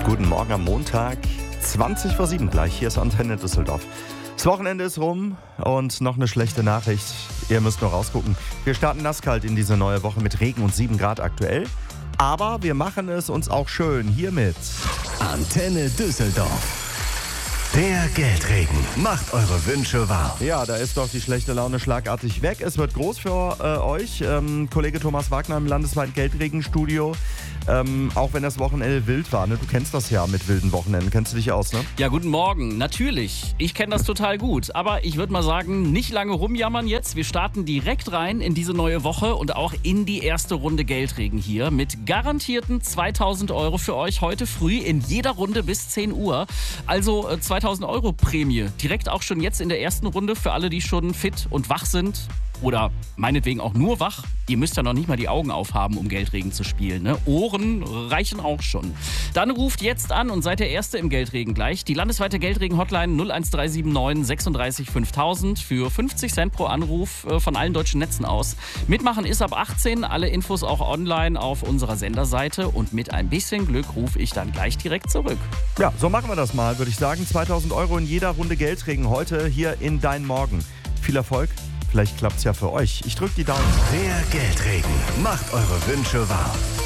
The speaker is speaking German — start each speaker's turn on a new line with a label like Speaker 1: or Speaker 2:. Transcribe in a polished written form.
Speaker 1: Guten Morgen am Montag, 20 vor 7 gleich. Hier ist Antenne Düsseldorf. Das Wochenende ist rum und noch eine schlechte Nachricht. Ihr müsst nur rausgucken. Wir starten nasskalt in diese neue Woche mit Regen und 7 Grad aktuell. Aber wir machen es uns auch schön hiermit.
Speaker 2: Antenne Düsseldorf. Der Geldregen macht eure Wünsche wahr.
Speaker 1: Ja, da ist doch die schlechte Laune schlagartig weg. Es wird groß für euch. Kollege Thomas Wagner im landesweiten Geldregenstudio. Auch wenn das Wochenende wild war, ne? Du kennst das ja mit wilden Wochenenden. Kennst du dich aus, ne?
Speaker 3: Ja, guten Morgen. Natürlich. Ich kenne das total gut. Aber ich würde mal sagen, nicht lange rumjammern jetzt. Wir starten direkt rein in diese neue Woche und auch in die erste Runde Geldregen hier mit garantierten 2.000 Euro für euch heute früh in jeder Runde bis 10 Uhr. Also 2.000 Euro Prämie. Direkt auch schon jetzt in der ersten Runde für alle, die schon fit und wach sind. Oder meinetwegen auch nur wach. Ihr müsst ja noch nicht mal die Augen aufhaben, um Geldregen zu spielen, ne? Ohren reichen auch schon. Dann ruft jetzt an und seid der Erste im Geldregen gleich. Die landesweite Geldregen-Hotline 01379 36 5000 für 50 Cent pro Anruf von allen deutschen Netzen aus. Mitmachen ist ab 18, alle Infos auch online auf unserer Senderseite. Und mit ein bisschen Glück rufe ich dann gleich direkt zurück.
Speaker 1: Ja, so machen wir das mal, würde ich sagen. 2.000 Euro in jeder Runde Geldregen heute hier in Dein Morgen. Viel Erfolg. Vielleicht klappt's ja für euch. Ich drück die Daumen.
Speaker 2: Der Geldregen macht eure Wünsche wahr.